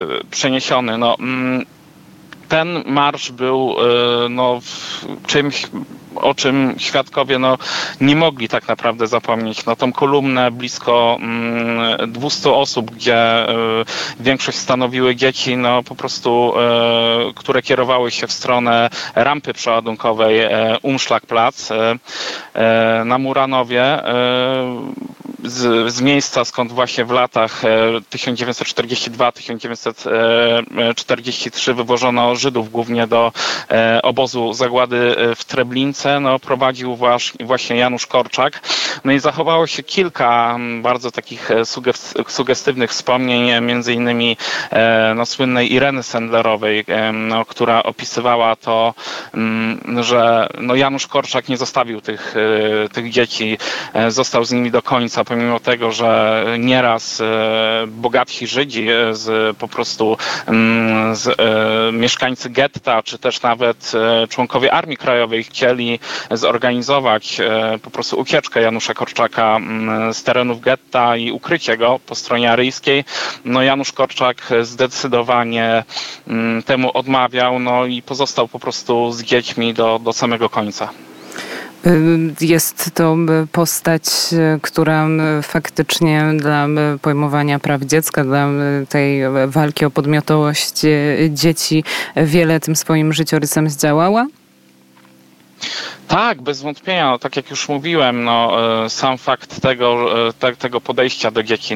przeniesiony. Ten marsz był czymś, o czym świadkowie nie mogli tak naprawdę zapomnieć. Tą kolumnę blisko 200 osób, gdzie większość stanowiły dzieci, po prostu, które kierowały się w stronę rampy przeładunkowej Umschlagplatz na Muranowie, z miejsca, skąd właśnie w latach 1942-1943 wywożono Żydów głównie do obozu zagłady w Treblince, prowadził właśnie Janusz Korczak. I zachowało się kilka bardzo takich sugestywnych wspomnień, między innymi słynnej Ireny Sendlerowej, która opisywała to, że Janusz Korczak nie zostawił tych dzieci, został z nimi do końca, pomimo tego, że nieraz bogatsi Żydzi mieszkańcy getta, czy też nawet członkowie Armii Krajowej chcieli zorganizować po prostu ucieczkę Janusza Korczaka z terenów getta i ukrycie go po stronie aryjskiej. Janusz Korczak zdecydowanie temu odmawiał, i pozostał po prostu z dziećmi do samego końca. Jest to postać, która faktycznie dla pojmowania praw dziecka, dla tej walki o podmiotowość dzieci wiele tym swoim życiorysem zdziałała? Tak, bez wątpienia. Tak jak już mówiłem, sam fakt tego podejścia do dzieci,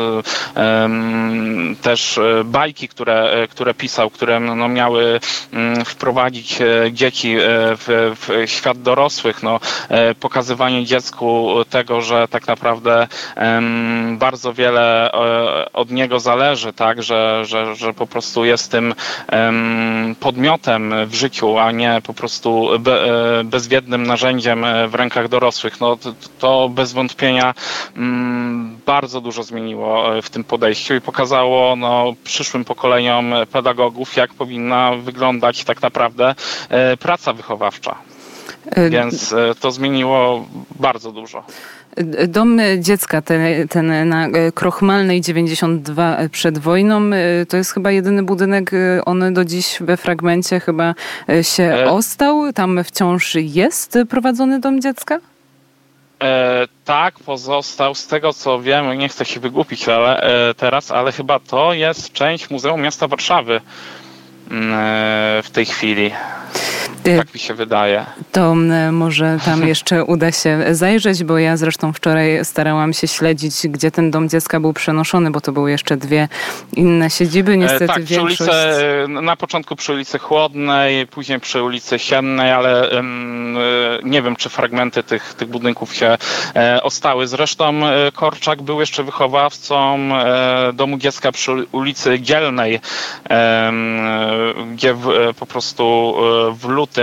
też bajki, które pisał, które miały wprowadzić dzieci w świat dorosłych, pokazywanie dziecku tego, że tak naprawdę bardzo wiele od niego zależy, tak, że po prostu jest tym podmiotem w życiu, a nie po prostu bezwiednym narzędziem w rękach dorosłych. To bez wątpienia bardzo dużo zmieniło w tym podejściu i pokazało przyszłym pokoleniom pedagogów, jak powinna wyglądać tak naprawdę praca wychowawcza. Więc to zmieniło bardzo dużo. Dom dziecka, ten na Krochmalnej 92 przed wojną, to jest chyba jedyny budynek, on do dziś we fragmencie chyba się ostał. Tam wciąż jest prowadzony dom dziecka? Tak, pozostał. Z tego co wiem, nie chcę się wygłupić ale chyba to jest część Muzeum Miasta Warszawy w tej chwili. Tak mi się wydaje. To może tam jeszcze uda się zajrzeć, bo ja zresztą wczoraj starałam się śledzić, gdzie ten dom dziecka był przenoszony, bo to były jeszcze dwie inne siedziby. Niestety tak, na początku przy ulicy Chłodnej, później przy ulicy Siennej, ale nie wiem, czy fragmenty tych budynków się ostały. Zresztą Korczak był jeszcze wychowawcą domu dziecka przy ulicy Dzielnej, gdzie po prostu w lutym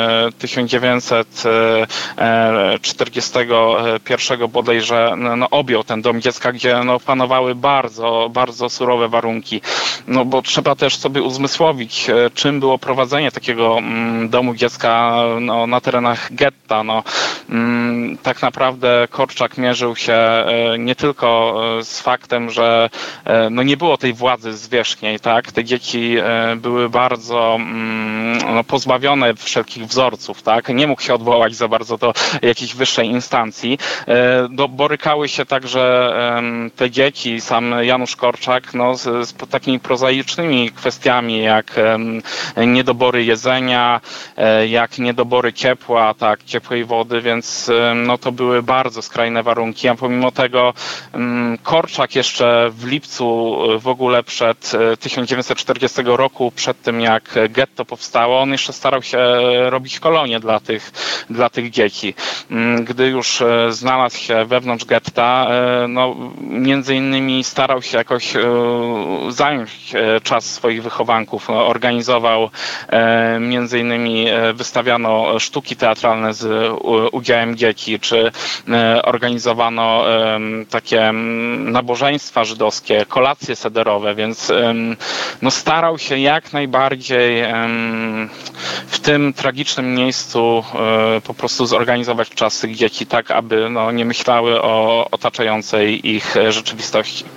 1941 bodajże objął ten dom dziecka, gdzie panowały bardzo, bardzo surowe warunki. Bo trzeba też sobie uzmysłowić, czym było prowadzenie takiego domu dziecka na terenach getta. Tak naprawdę Korczak mierzył się nie tylko z faktem, że nie było tej władzy zwierzchniej, tak? Te dzieci były bardzo pozbawione wszelkich wzorców, tak? Nie mógł się odwołać za bardzo do jakiejś wyższej instancji. Borykały się także te dzieci, sam Janusz Korczak, z takimi prozaicznymi kwestiami, jak niedobory jedzenia, jak niedobory ciepła, tak, ciepłej wody, więc to były bardzo skrajne warunki, a pomimo tego Korczak jeszcze w lipcu w ogóle przed 1940 roku, przed tym jak getto powstało, on jeszcze starał się robić kolonie dla tych dzieci. Gdy już znalazł się wewnątrz getta, między innymi starał się jakoś zająć czas swoich wychowanków. Organizował, między innymi wystawiano sztuki teatralne z udziałem dzieci, czy organizowano takie nabożeństwa żydowskie, kolacje sederowe, więc starał się jak najbardziej w tym tragicznym miejscu po prostu zorganizować czas tych dzieci tak, aby nie myślały o otaczającej ich rzeczywistości.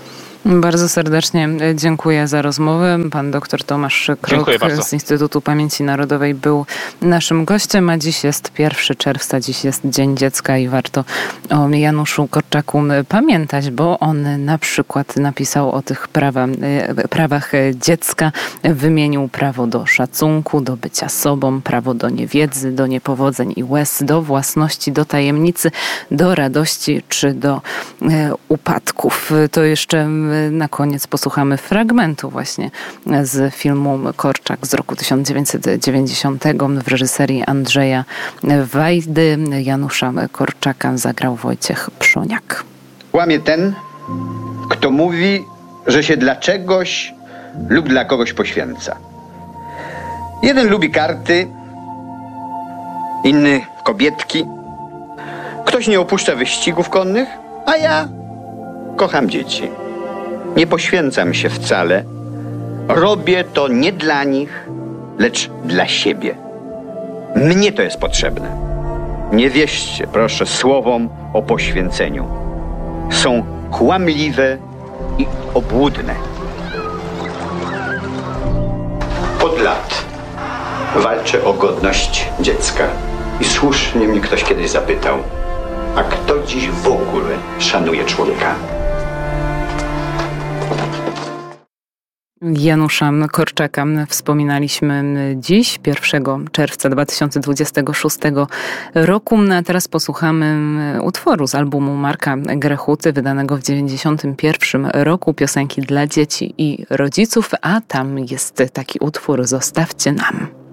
Bardzo serdecznie dziękuję za rozmowę. Pan dr Tomasz Krok z Instytutu Pamięci Narodowej był naszym gościem, a dziś jest 1 czerwca, dziś jest Dzień Dziecka i warto o Januszu Korczaku pamiętać, bo on na przykład napisał o tych prawach dziecka, wymienił prawo do szacunku, do bycia sobą, prawo do niewiedzy, do niepowodzeń i łez, do własności, do tajemnicy, do radości czy do upadków. To jeszcze na koniec posłuchamy fragmentu właśnie z filmu Korczak z roku 1990 w reżyserii Andrzeja Wajdy. Janusza Korczaka zagrał Wojciech Przoniak. Kłamie ten, kto mówi, że się dla czegoś lub dla kogoś poświęca. Jeden lubi karty, inny kobietki. Ktoś nie opuszcza wyścigów konnych, a ja kocham dzieci. Nie poświęcam się wcale. Robię to nie dla nich, lecz dla siebie. Mnie to jest potrzebne. Nie wierzcie, proszę, słowom o poświęceniu. Są kłamliwe i obłudne. Od lat walczę o godność dziecka. I słusznie mnie ktoś kiedyś zapytał, a kto dziś w ogóle szanuje człowieka? Janusza Korczaka wspominaliśmy dziś, 1 czerwca 2026 roku. A teraz posłuchamy utworu z albumu Marka Grechuty, wydanego w 1991 roku, piosenki dla dzieci i rodziców, a tam jest taki utwór Zostawcie nam.